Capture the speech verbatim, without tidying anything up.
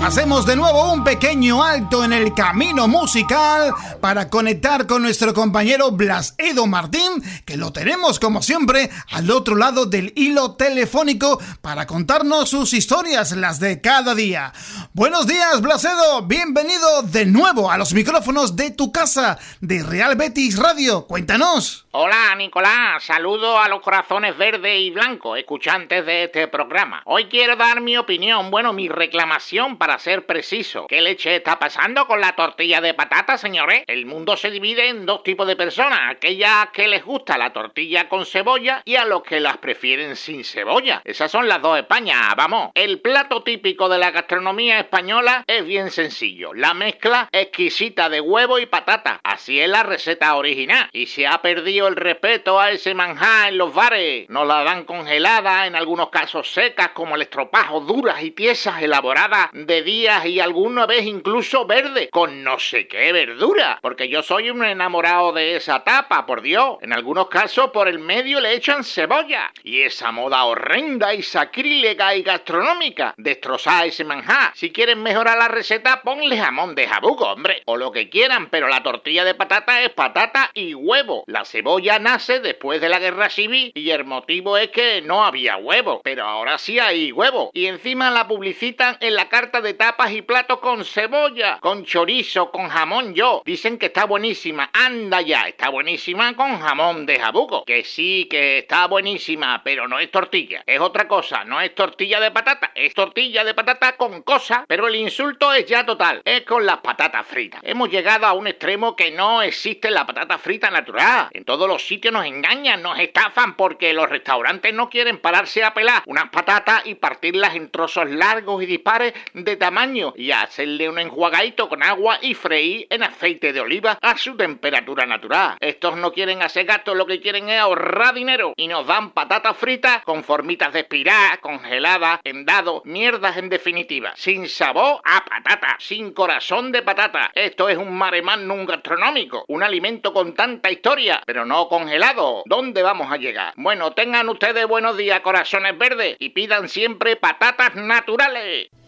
Hacemos de nuevo un pequeño alto en el camino musical para conectar con nuestro compañero Blas Edo Martín, que lo tenemos como siempre al otro lado del hilo telefónico para contarnos sus historias, las de cada día. Buenos días, Blas Edo, bienvenido de nuevo a los micrófonos de tu casa, de Real Betis Radio. Cuéntanos. Hola, Nicolás, saludo a los corazones verdes y blancos, escuchantes de este programa. Hoy quiero dar mi opinión, bueno, mi reclamación para ser preciso. ¿Qué leche está pasando con la tortilla de patata, señores? El mundo se divide en dos tipos de personas, aquellas que les gusta la tortilla con cebolla y a los que las prefieren sin cebolla. Esas son las dos Españas, vamos. El plato típico de la gastronomía española es bien sencillo, la mezcla exquisita de huevo y patata. Así es la receta original y se ha perdido el respeto a ese manjar en los bares. Nos la dan congelada, en algunos casos secas como el estropajo, duras y tiesas elaboradas de días y alguna vez incluso verde, con no sé qué verdura, porque yo soy un enamorado de esa tapa, por Dios. En algunos casos por el medio le echan cebolla. Y esa moda horrenda y sacrílega y gastronómica, destrozar ese manjar. Si quieren mejorar la receta, ponle jamón de jabugo, hombre, o lo que quieran, pero la tortilla de patata es patata y huevo. La cebolla nace después de la guerra civil y el motivo es que no había huevo, pero ahora sí hay huevo. Y encima la publicitan en la carta de tapas y platos con cebolla, con chorizo, con jamón yo. Dicen que está buenísima. Anda ya, está buenísima con jamón de jabugo. Que sí, que está buenísima, pero no es tortilla. Es otra cosa, no es tortilla de patata. Es tortilla de patata con cosas, pero el insulto es ya total. Es con las patatas fritas. Hemos llegado a un extremo que no existe la patata frita natural. En todos los sitios nos engañan, nos estafan porque los restaurantes no quieren pararse a pelar unas patatas y partirlas en trozos largos y dispares de tamaño y hacerle un enjuagadito con agua y freír en aceite de oliva a su temperatura natural. Estos no quieren hacer gasto, lo que quieren es ahorrar dinero y nos dan patatas fritas con formitas de espiral, congeladas, en dado, mierdas en definitiva, sin sabor a patata, sin corazón de patata. Esto es un mare magnum gastronómico, un alimento con tanta historia, pero no congelado. ¿Dónde vamos a llegar? Bueno, tengan ustedes buenos días, corazones verdes, y pidan siempre patatas naturales.